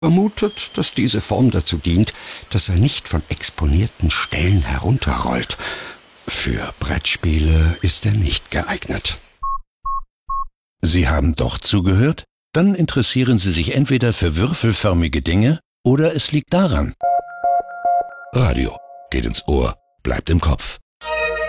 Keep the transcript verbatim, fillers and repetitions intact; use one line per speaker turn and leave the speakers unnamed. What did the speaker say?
vermutet, dass diese Form dazu dient, dass er nicht von exponierten Stellen herunterrollt. Für Brettspiele ist er nicht geeignet.
Sie haben doch zugehört? Dann interessieren Sie sich entweder für würfelförmige Dinge oder es liegt daran. Radio geht ins Ohr, bleibt im Kopf.